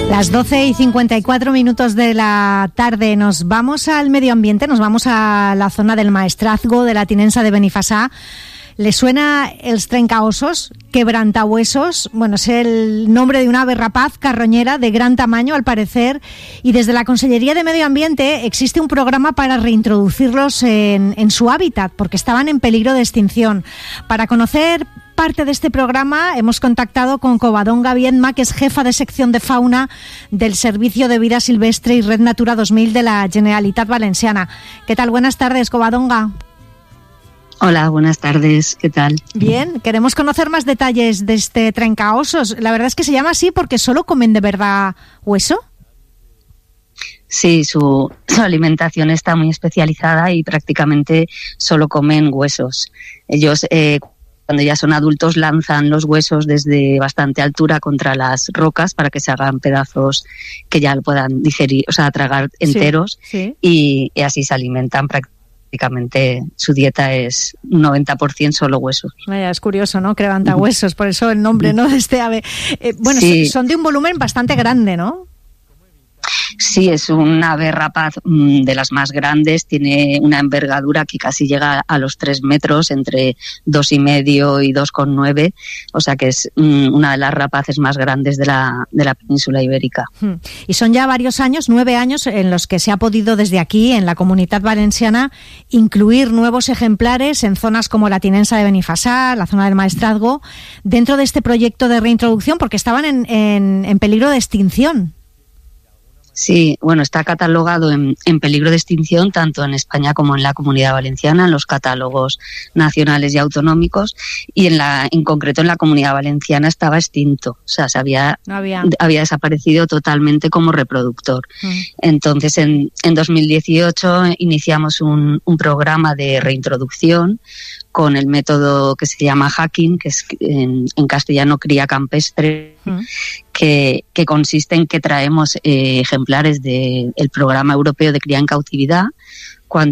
Las 12:54 de la tarde. Nos vamos al medio ambiente, nos vamos a la zona del Maestrazgo, de la Tinença de Benifassà. ¿Le suena els trencaossos, quebrantahuesos? Bueno, es el nombre de una ave rapaz carroñera de gran tamaño, al parecer, y desde la Consellería de Medio Ambiente existe un programa para reintroducirlos en su hábitat, porque estaban en peligro de extinción. Para conocer parte de este programa hemos contactado con Covadonga Viedma, que es jefa de sección de fauna del Servicio de Vida Silvestre y Red Natura 2000 de la Generalitat Valenciana. ¿Qué tal? Buenas tardes, Covadonga. Hola, buenas tardes, ¿qué tal? Bien, queremos conocer más detalles de este trencaosos. La verdad es que se llama así porque solo comen de verdad hueso. Sí, su alimentación está muy especializada y prácticamente solo comen huesos. Ellos, cuando ya son adultos, lanzan los huesos desde bastante altura contra las rocas para que se hagan pedazos que ya lo puedan digerir, o sea, tragar enteros, sí. Y así se alimentan prácticamente. Su dieta es 90% solo huesos. Vaya, es curioso, ¿no? Quebrantahuesos, por eso el nombre, ¿no?, de este ave. Bueno, sí. Son de un volumen bastante grande, ¿no? Sí, es un ave rapaz de las más grandes, tiene una envergadura que casi llega a los 3 metros, entre 2,5 y 2,9, o sea que es una de las rapaces más grandes de la península ibérica. Y son ya varios años, 9 años, en los que se ha podido desde aquí, en la Comunitat Valenciana, incluir nuevos ejemplares en zonas como la Tinença de Benifassà, la zona del Maestrazgo, dentro de este proyecto de reintroducción, porque estaban en peligro de extinción. Sí, bueno, está catalogado en peligro de extinción tanto en España como en la Comunidad Valenciana, en los catálogos nacionales y autonómicos, y en concreto en la Comunidad Valenciana estaba extinto, o sea, había desaparecido totalmente como reproductor. Entonces, en 2018 iniciamos un programa de reintroducción con el método que se llama hacking, que es en castellano cría campestre, que consiste en que traemos ejemplares del programa europeo de cría en cautividad,